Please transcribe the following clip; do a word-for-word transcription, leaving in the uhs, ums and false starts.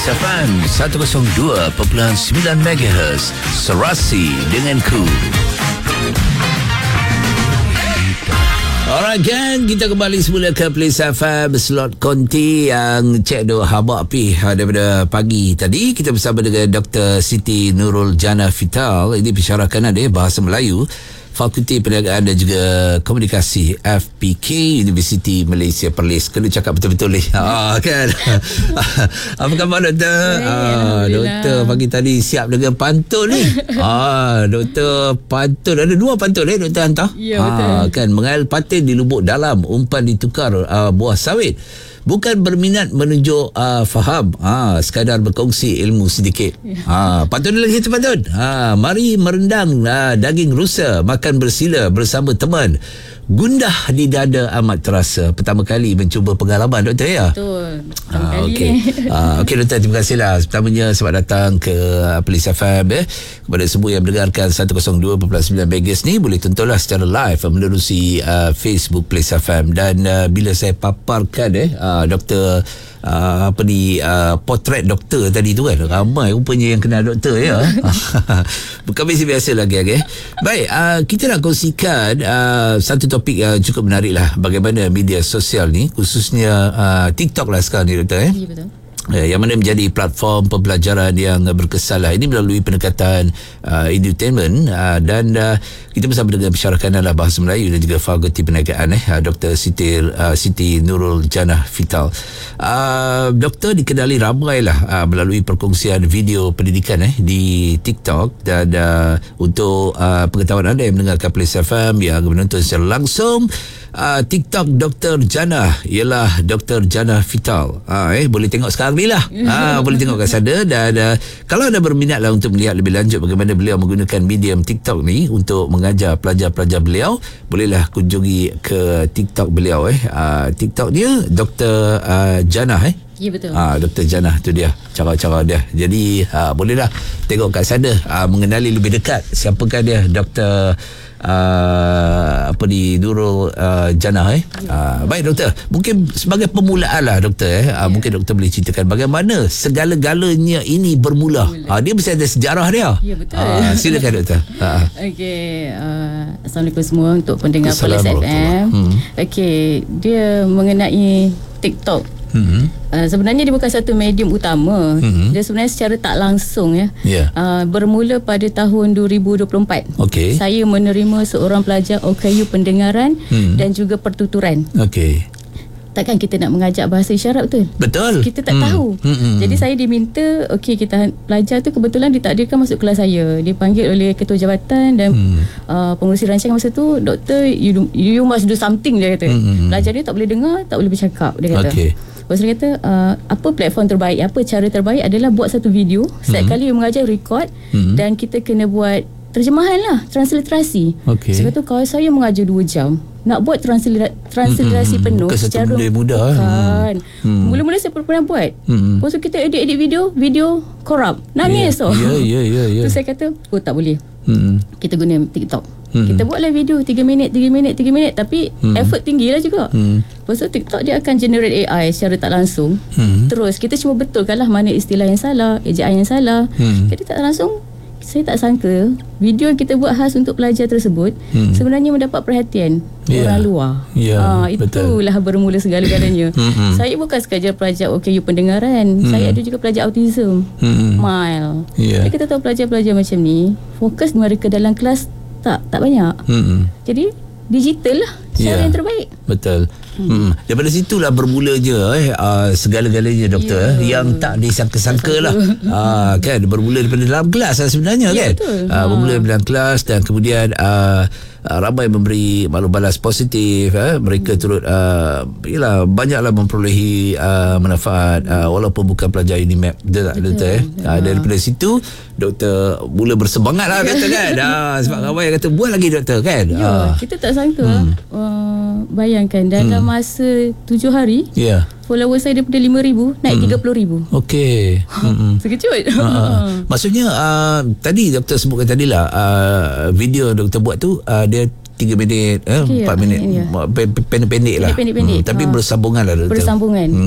F M seratus dua perpuluhan sembilan megahertz Serasi dengan Cool. Alright kan, kita kembali semula ke Place F M slot konti yang cek do habak pi daripada pagi tadi. Kita bersama dengan Doktor Siti Nurul Jannah Vital. Ini pensyarah kanan dia Bahasa Melayu, Fakulti Perniagaan dan juga Komunikasi F P K Universiti Malaysia Perlis. Kena cakap betul-betul ni. Ha kan. Apa khabar doktor? Ah, doktor pagi tadi siap dengan pantun ni. Ah, doktor pantun ada dua pantun eh doktor hantar. Ya, betul. Ah, kan mengail patin di lubuk dalam, umpan ditukar uh, buah sawit. Bukan berminat menunjuk uh, faham, ha, sekadar berkongsi ilmu sedikit. Ya. Ha, pantun lagi satu pantun. Ha, mari merendang uh, daging rusa, makan bersila bersama teman. Gundah di dada amat terasa. Pertama kali mencuba pengalaman doktor ya? Betul. Pertama Ha, kali okay. ni. Ha, okey doktor, terima kasihlah. Pertamanya selamat datang ke uh, Police F M eh. Kepada semua yang mendengarkan seratus dua perpuluhan sembilan megahertz ni, boleh tontonlah secara live menerusi uh, Facebook Police F M. Dan uh, bila saya paparkan eh uh, doktor Uh, apa ni uh, potret doktor tadi tu kan, ramai rupanya yang kenal doktor ya. Bukan biasa-biasa lagi okay? Baik, uh, kita nak kongsikan uh, satu topik uh, cukup menarik lah, bagaimana media sosial ni, khususnya uh, TikTok lah sekarang ni doktor eh. Ya, betul. yang mana menjadi platform pembelajaran yang berkesan lah. Ini melalui pendekatan uh, edutainment uh, dan uh, kita bersama dengan pensyarah kanan lah Bahasa Melayu dan juga Fakulti Perniagaan eh, Doktor Siti, uh, Siti Nurul Jannah Vital. Uh, doktor dikenali ramai lah uh, melalui perkongsian video pendidikan eh, di TikTok. Dan uh, untuk uh, pengetahuan anda yang mendengarkan Place F M yang menonton secara langsung, Uh, TikTok Doktor Jannah ialah Doktor Jannah Vital. Ha, eh, boleh tengok sekarang ni lah. Ha, boleh tengok kat sana. Dan uh, kalau anda berminat lah untuk melihat lebih lanjut bagaimana beliau menggunakan medium TikTok ni untuk mengajar pelajar-pelajar beliau, bolehlah kunjungi ke TikTok beliau eh. Uh, TikTok dia Doktor uh, Jannah eh. Ya, betul. Ah, Doktor Jannah tu dia cara-cara dia. Jadi ha, bolehlah tengok kat sana, ha, mengenali lebih dekat siapakah dia Doktor Uh, apa di Nurul uh, Jannah eh. Ya. Uh, baik doktor, mungkin sebagai permulaan lah doktor eh. Uh, ya. Mungkin doktor boleh ceritakan bagaimana segala-galanya ini bermula. Uh, dia mesti ada sejarah dia. Ya, betul. Uh, silakan doktor. Uh. Okey, uh, Assalamualaikum semua untuk pendengar Police F M. Hmm. Okey, dia mengenai TikTok. Hmm. Uh, sebenarnya dia bukan satu medium utama. Hmm. Dia sebenarnya secara tak langsung ya. Yeah. Uh, bermula pada tahun dua ribu dua puluh empat. Okay. Saya menerima seorang pelajar O K U pendengaran hmm. dan juga pertuturan. Okey. Takkan kita nak mengajar bahasa isyarat betul? Betul. Kita tak hmm. tahu. Hmm. Jadi saya diminta, okey, kita pelajar tu kebetulan ditakdirkan masuk kelas saya. Dipanggil oleh ketua jabatan dan hmm. uh, pengurusi rancangan masa tu, doktor, you, you must do something, dia kata. Hmm. Pelajar dia tak boleh dengar, tak boleh bercakap, dia kata. Okey. Lepas dia kata, uh, apa platform terbaik, apa cara terbaik adalah buat satu video. Setiap hmm. kali you mengajar, record hmm. dan kita kena buat terjemahan lah, transliterasi. Okay. Sebab tu kalau saya mengajar dua jam, nak buat transliterasi, transliterasi hmm. penuh bukan secara benda mudah. Bukan. Hmm. Mula-mula saya pernah buat. Hmm. Lepas tu kita edit-edit video, video corrupt. Nangis yeah. tu. Ya, ya, ya, ya. Tu saya kata, oh tak boleh. Hmm. Kita guna TikTok. Hmm. Kita buatlah video tiga minit, tiga minit, tiga minit, tapi hmm. effort tinggi lah juga. Hmm. Lepas tu TikTok dia akan generate A I secara tak langsung. Hmm. Terus kita cuma betulkanlah mana istilah yang salah, ejaan yang salah. Hmm. Jadi tak langsung saya tak sangka video yang kita buat khas untuk pelajar tersebut hmm. sebenarnya mendapat perhatian yeah. orang luar. Yeah, ha, itulah betul. Bermula segala-galanya. hmm. Saya bukan sekadar pelajar O K U pendengaran. Hmm. Saya ada juga pelajar autism. Hmm. Mild. Yeah. Jadi kita tahu pelajar-pelajar macam ni, fokus mereka dalam kelas tak tak banyak. Hmm. Jadi digital lah cara yeah. yang terbaik. Betul. Hmm. Daripada situlah bermula je eh, uh, segala-galanya doktor yeah. eh, yang tak disangka-sangka lah. uh, kan bermula daripada dalam kelas lah sebenarnya yeah, kan. Uh, bermula daripada dalam kelas dan kemudian uh, uh, ramai memberi maklum balas positif eh. Mereka hmm. turut uh, yalah, banyaklah memperolehi uh, manfaat uh, walaupun bukan pelajar Unimap. Betul tak doktor eh? Uh, daripada situ doktor mula bersemangat lah doktor kan. uh, sebab ramai yang kata buat lagi doktor kan. Ya, yeah, uh. kita tak sangka. Hmm. Uh, bayangkan dalam hmm. masa tujuh hari yeah. follower saya daripada lima ribu naik hmm. tiga puluh ribu. Okey. Hmm. Sekejut. Uh, maksudnya uh, tadi doktor sebutkan tadilah uh, video doktor buat tu uh, dia tiga minit, eh, okay, empat minit, ya. Pendek-pendek lah. Pendek-pendek. Hmm, tapi ha. bersambungan lah doktor. Bersambungan. Hmm.